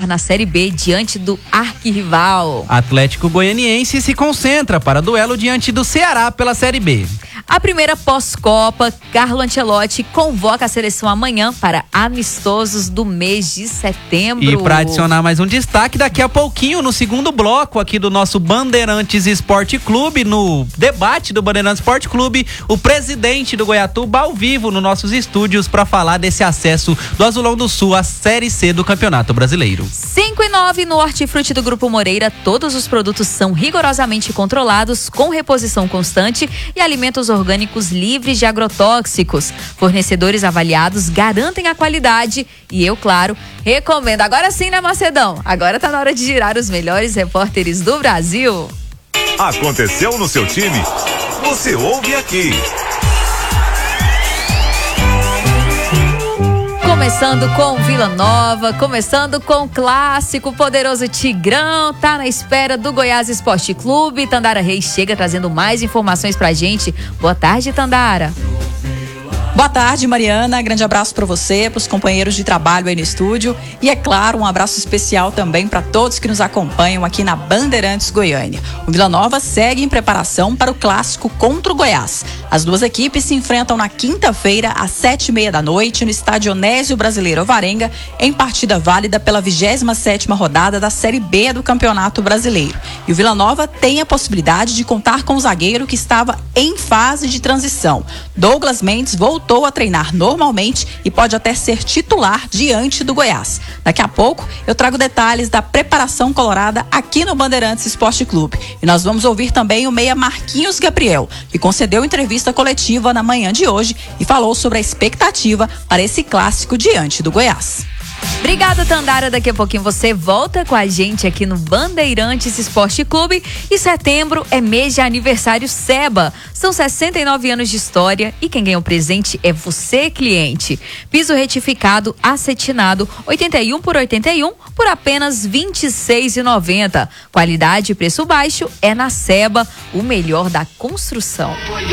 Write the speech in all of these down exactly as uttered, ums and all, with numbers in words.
na Série B diante do arquirrival. Atlético Goianiense se concentra para duelo diante do Ceará pela Série B. A primeira pós-Copa, Carlo Ancelotti convoca a seleção amanhã para amistosos do mês de setembro. E para adicionar mais um destaque, daqui a pouquinho, no segundo bloco aqui do nosso Bandeirantes Esporte Clube, no debate do Bandeirantes Esporte Clube, o presidente do Goiatuba ao vivo nos nossos estúdios para falar desse acesso do Azulão do Sul à Série C do Campeonato Brasileiro. cinco e nove no Hortifruti do Grupo Moreira, todos os produtos são rigorosamente controlados, com reposição constante e alimentos orgânicos livres de agrotóxicos. Fornecedores avaliados garantem a qualidade e eu, claro, recomendo. Agora sim, né, Macedão? Agora tá na hora de girar os melhores repórteres do Brasil. Aconteceu no seu time? Você ouve aqui. Começando com Vila Nova, começando com o clássico poderoso Tigrão, tá na espera do Goiás Esporte Clube. Tandara Reis chega trazendo mais informações pra gente. Boa tarde, Tandara. Boa tarde, Mariana. Grande abraço para você, para os companheiros de trabalho aí no estúdio. E, é claro, um abraço especial também para todos que nos acompanham aqui na Bandeirantes Goiânia. O Vila Nova segue em preparação para o clássico contra o Goiás. As duas equipes se enfrentam na quinta-feira, às sete e meia da noite, no estádio Onésio Brasileiro Alvarenga, em partida válida pela vigésima sétima rodada da Série B do Campeonato Brasileiro. E o Vila Nova tem a possibilidade de contar com o zagueiro que estava em fase de transição. Douglas Mendes voltou a treinar normalmente e pode até ser titular diante do Goiás. Daqui a pouco eu trago detalhes da preparação colorada aqui no Bandeirantes Esporte Clube. E nós vamos ouvir também o meia Marquinhos Gabriel, que concedeu entrevista coletiva na manhã de hoje e falou sobre a expectativa para esse clássico diante do Goiás. Obrigada, Tandara. Daqui a pouquinho você volta com a gente aqui no Bandeirantes Esporte Clube. E setembro é mês de aniversário Seba. São sessenta e nove anos de história e quem ganha o presente é você, cliente. Piso retificado acetinado oitenta e um por oitenta e um por apenas vinte e seis reais e noventa centavos. Qualidade e preço baixo é na Seba, o melhor da construção.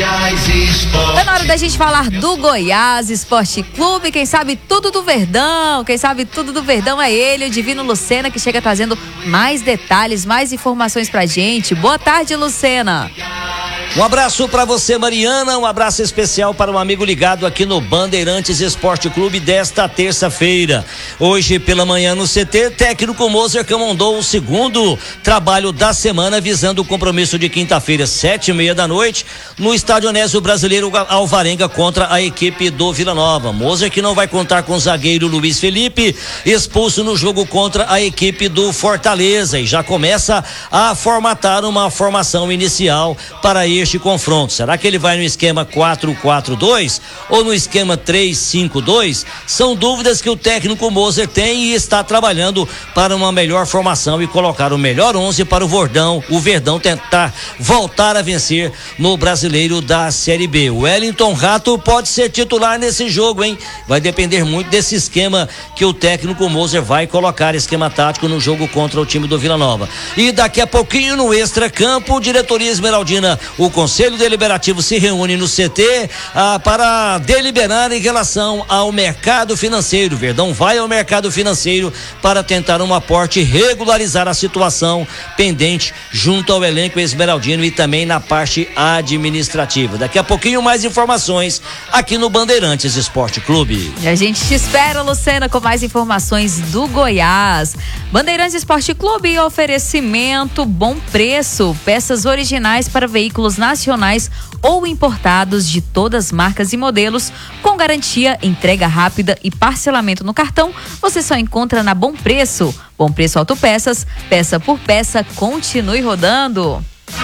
Tá na hora da gente falar do Goiás Esporte Clube. Quem sabe tudo do Verdão, quem sabe tudo do Verdão é ele, o Divino Lucena, que chega trazendo mais detalhes, mais informações pra gente. Boa tarde, Lucena. Um abraço para você, Mariana, um abraço especial para um amigo ligado aqui no Bandeirantes Esporte Clube desta terça-feira. Hoje pela manhã no C T, técnico Moser comandou o segundo trabalho da semana visando o compromisso de quinta-feira, sete e meia da noite, no estádio Onésio Brasileiro Alvarenga contra a equipe do Vila Nova. Moser que não vai contar com o zagueiro Luiz Felipe, expulso no jogo contra a equipe do Fortaleza, e já começa a formatar uma formação inicial para este confronto. Será que ele vai no esquema quatro quatro dois ou no esquema três cinco dois? São dúvidas que o técnico Moser tem e está trabalhando para uma melhor formação e colocar o melhor onze para o Verdão, o Verdão tentar voltar a vencer no Brasileiro da Série B. O Wellington Rato pode ser titular nesse jogo, hein? Vai depender muito desse esquema que o técnico Moser vai colocar, esquema tático no jogo contra o time do Vila Nova. E daqui a pouquinho no extracampo, diretoria esmeraldina, o Conselho Deliberativo se reúne no C T ah, para deliberar em relação ao mercado financeiro. O Verdão vai ao mercado financeiro para tentar um aporte e regularizar a situação pendente junto ao elenco esmeraldino e também na parte administrativa. Daqui a pouquinho mais informações aqui no Bandeirantes Esporte Clube. E a gente te espera, Lucena, com mais informações do Goiás. Bandeirantes Esporte Clube, oferecimento bom preço, peças originais para veículos nacionais ou importados de todas as marcas e modelos, com garantia, entrega rápida e parcelamento no cartão. Você só encontra na Bom Preço. Bom Preço Autopeças, peça por peça, continue rodando.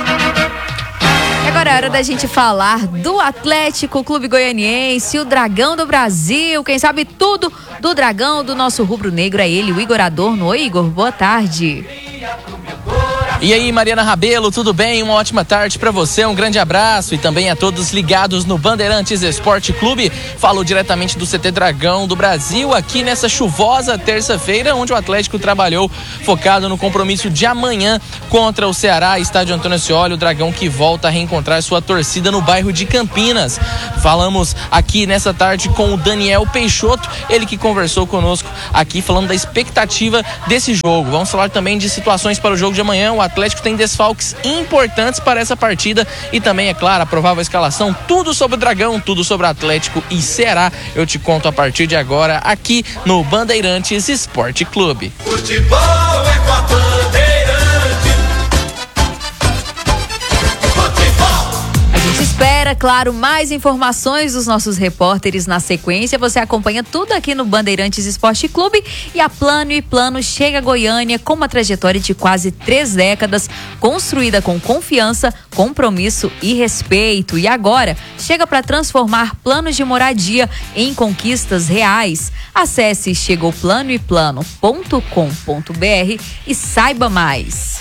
Agora é hora da gente falar do Atlético Clube Goianiense, o Dragão do Brasil. Quem sabe tudo do Dragão, do nosso rubro-negro, é ele, o Igor Adorno. Oi, Igor, boa tarde. E aí, Mariana Rabelo, tudo bem? Uma ótima tarde para você, um grande abraço e também a todos ligados no Bandeirantes Esporte Clube. Falo diretamente do C T Dragão do Brasil, aqui nessa chuvosa terça-feira, onde o Atlético trabalhou focado no compromisso de amanhã contra o Ceará, estádio Antônio Ascioli, o Dragão que volta a reencontrar sua torcida no bairro de Campinas. Falamos aqui nessa tarde com o Daniel Peixoto, ele que conversou conosco aqui falando da expectativa desse jogo. Vamos falar também de situações para o jogo de amanhã. O Atlético tem desfalques importantes para essa partida e também, é claro, a provável escalação. Tudo sobre o Dragão, tudo sobre o Atlético e Ceará. Eu te conto a partir de agora aqui no Bandeirantes Esporte Clube. Futebol é com a Bandeirante. Futebol. A gente espera, claro, mais informações dos nossos repórteres na sequência. Você acompanha tudo aqui no Bandeirantes Esporte Clube. E a Plano e Plano chega a Goiânia com uma trajetória de quase três décadas, construída com confiança, compromisso e respeito. E agora chega para transformar planos de moradia em conquistas reais. Acesse chegou plano e plano ponto com ponto br e saiba mais.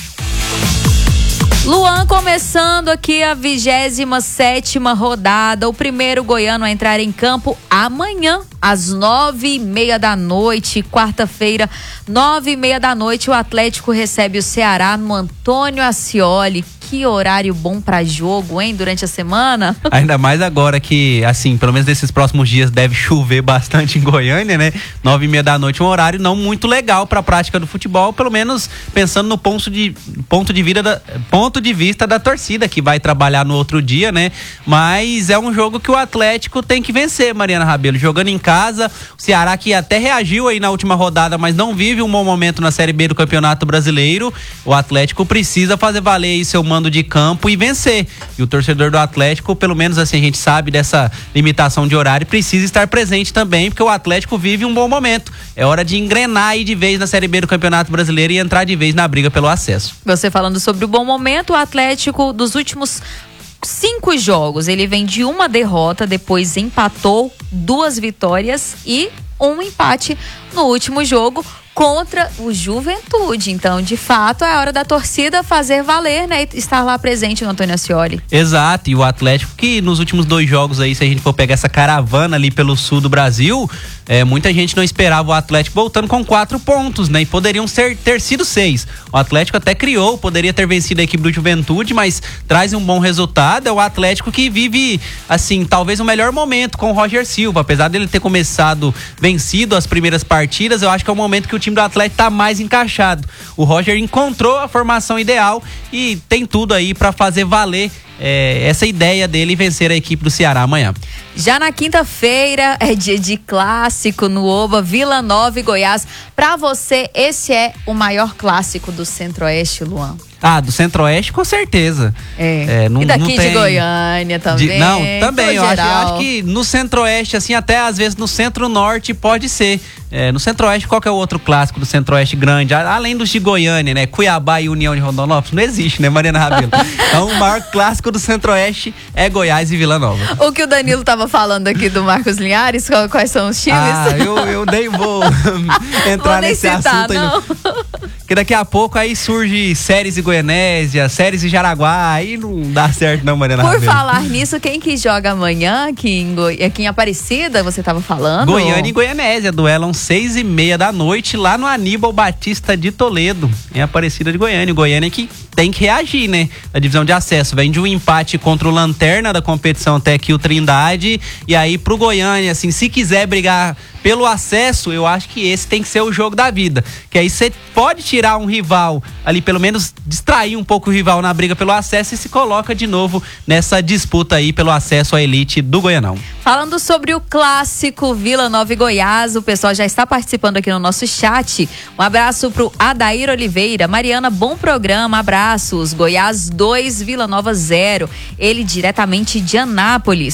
Luan, começando aqui a vigésima sétima rodada, o primeiro goiano a entrar em campo amanhã, às nove e meia da noite, quarta-feira, nove e meia da noite, o Atlético recebe o Ceará no Antônio Ascioli. Que horário bom pra jogo, hein, durante a semana? Ainda mais agora que, assim, pelo menos nesses próximos dias deve chover bastante em Goiânia, né? Nove e meia da noite, um horário não muito legal pra prática do futebol, pelo menos pensando no ponto de, ponto de, vida da, ponto de vista da torcida, que vai trabalhar no outro dia, né? Mas é um jogo que o Atlético tem que vencer, Mariana Rabelo. Jogando em casa, o Ceará que até reagiu aí na última rodada, mas não vive um bom momento na Série B do Campeonato Brasileiro. O Atlético precisa fazer valer aí seu mando de campo e vencer. E o torcedor do Atlético, pelo menos assim a gente sabe dessa limitação de horário, precisa estar presente também, porque o Atlético vive um bom momento. É hora de engrenar aí de vez na Série B do Campeonato Brasileiro e entrar de vez na briga pelo acesso. Você falando sobre o bom momento, o Atlético dos últimos cinco jogos, ele vem de uma derrota, depois empatou duas vitórias e um empate no último jogo contra o Juventude. Então, de fato, é a hora da torcida fazer valer, né? E estar lá presente no Antônio Ascioli. Exato, e o Atlético que nos últimos dois jogos aí, se a gente for pegar essa caravana ali pelo sul do Brasil, é, muita gente não esperava o Atlético voltando com quatro pontos, né? E poderiam ser, ter sido seis. O Atlético até criou, poderia ter vencido a equipe do Juventude, mas traz um bom resultado. É o Atlético que vive, assim, talvez o melhor momento com o Roger Silva. Apesar dele ter começado vencido as primeiras partidas, eu acho que é o momento que o time do Atlético tá mais encaixado. O Roger encontrou a formação ideal e tem tudo aí para fazer valer é, essa ideia dele vencer a equipe do Ceará amanhã. Já na quinta-feira é dia de clássico no Oba, Vila Nova e Goiás. Pra você, esse é o maior clássico do Centro-Oeste, Luan? Ah, do Centro-Oeste, com certeza. É. É não, e daqui não de tem... Goiânia também. De... Não, também. Eu acho, eu geral. acho que no Centro-Oeste, assim, até às vezes no Centro-Norte pode ser. É, no Centro-Oeste, qual que é o outro clássico do Centro-Oeste grande? Além dos de Goiânia, né? Cuiabá e União de Rondonópolis, não existe, né, Mariana Rabelo? Então, o maior clássico do Centro-Oeste é Goiás e Vila Nova. O que o Danilo tava falando aqui do Marcos Linhares, quais são os times? Ah, eu, eu nem vou entrar vou nem nesse citar, assunto aí. não. Porque daqui a pouco aí surge Séries e Goianésia, Séries e Jaraguá, aí não dá certo não, Mariana Por Rabelo. falar nisso, quem que joga amanhã aqui em, Goi... aqui em Aparecida, você tava falando? Goiânia e Goianésia, duelam seis e meia da noite lá no Aníbal Batista de Toledo, em Aparecida de Goiânia. Goiânia que tem que reagir, né? A divisão de acesso vem de um empate contra o Lanterna da competição até aqui, o Trindade, e aí pro Goiânia, assim, se quiser brigar pelo acesso, eu acho que esse tem que ser o jogo da vida, que aí você pode tirar um rival ali, pelo menos distrair um pouco o rival na briga pelo acesso e se coloca de novo nessa disputa aí pelo acesso à elite do Goianão. Falando sobre o clássico Vila Nova e Goiás, o pessoal já está participando aqui no nosso chat. Um abraço pro Adair Oliveira. Mariana, bom programa, abraços. Goiás dois, Vila Nova zero. Ele diretamente de Anápolis.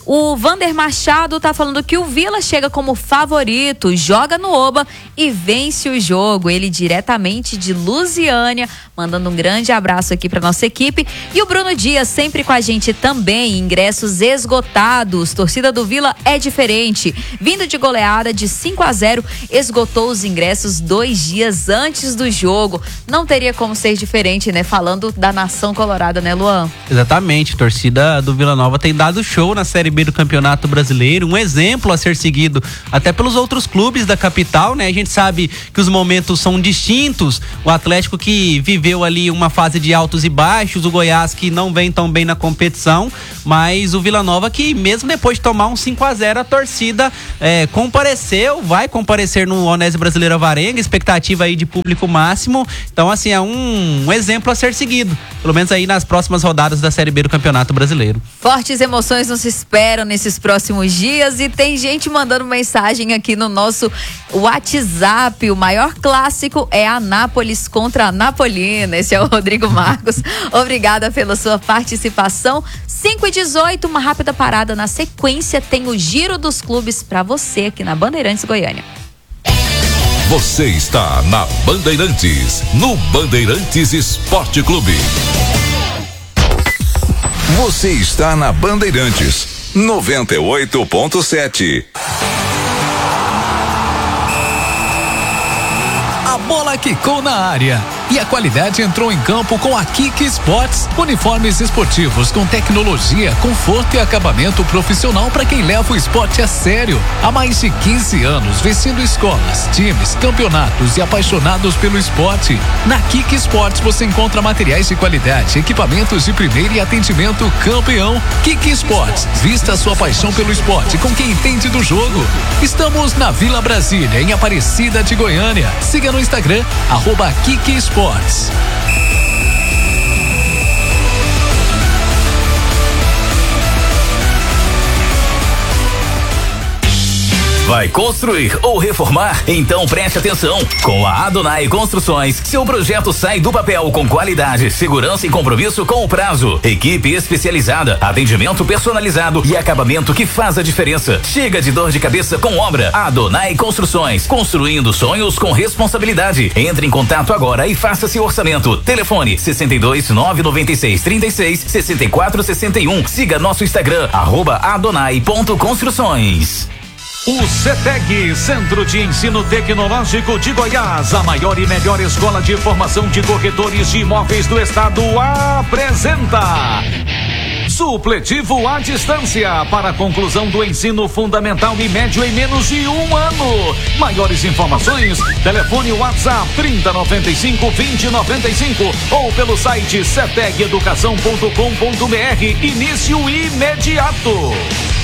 O Vander Machado tá falando que o Vila chega como favorito, joga no Oba e vence o jogo. Ele diretamente de Lusiânia, mandando um grande abraço aqui pra nossa equipe. E o Bruno Dias sempre com a gente também, ingressos esgotados. Torcida do Vila é diferente. Vindo de goleada de cinco a zero, esgotou os ingressos dois dias antes do jogo. Não teria como ser diferente, né? Falando da nação colorada, né, Luan? Exatamente, a torcida do Vila Nova tem dado show na Série B do Campeonato Brasileiro, um exemplo a ser seguido até pelos outros clubes da capital, né? A gente sabe que os momentos são distintos, o Atlético que viveu ali uma fase de altos e baixos, o Goiás que não vem tão bem na competição, mas o Vila Nova que mesmo depois de tomar um cinco a zero, a torcida é, compareceu, vai comparecer no Onésio Brasileiro Avarenga, expectativa aí de público máximo, então assim, é um, um exemplo a ser seguido, pelo menos aí nas próximas rodadas da Série B do Campeonato Brasileiro. Fortes emoções nos esperam nesses próximos dias e tem gente mandando mensagem aqui no nosso WhatsApp. O maior clássico é a Anápolis contra a Napolina. Esse é o Rodrigo Marcos. Obrigada pela sua participação. cinco e dezoito, uma rápida parada. Na sequência tem o Giro dos Clubes para você aqui na Bandeirantes Goiânia. Você está na Bandeirantes, no Bandeirantes Esporte Clube. Você está na Bandeirantes noventa e oito ponto sete. A bola quicou na área e a qualidade entrou em campo com a Kik Sports. Uniformes esportivos com tecnologia, conforto e acabamento profissional para quem leva o esporte a sério. Há mais de quinze anos, vestindo escolas, times, campeonatos e apaixonados pelo esporte. Na Kik Sports você encontra materiais de qualidade, equipamentos de primeira e atendimento campeão. Kik Sports, vista a sua paixão pelo esporte com quem entende do jogo. Estamos na Vila Brasília, em Aparecida de Goiânia. Siga no Instagram, arroba Kik Sports. Vai construir ou reformar? Então preste atenção. Com a Adonai Construções, seu projeto sai do papel com qualidade, segurança e compromisso com o prazo. Equipe especializada, atendimento personalizado e acabamento que faz a diferença. Chega de dor de cabeça com obra. Adonai Construções, construindo sonhos com responsabilidade. Entre em contato agora e faça seu orçamento. Telefone sessenta e dois, nove noventa e seis, trinta e seis, sessenta e quatro, sessenta e um. Siga nosso Instagram, arroba adonai ponto construções. O CETEG, Centro de Ensino Tecnológico de Goiás, a maior e melhor escola de formação de corretores de imóveis do estado, apresenta supletivo à distância para a conclusão do ensino fundamental e médio em menos de um ano. Maiores informações, telefone WhatsApp trinta, noventa e cinco, vinte, noventa e cinco ou pelo site ceteg educação ponto com ponto br. Início imediato.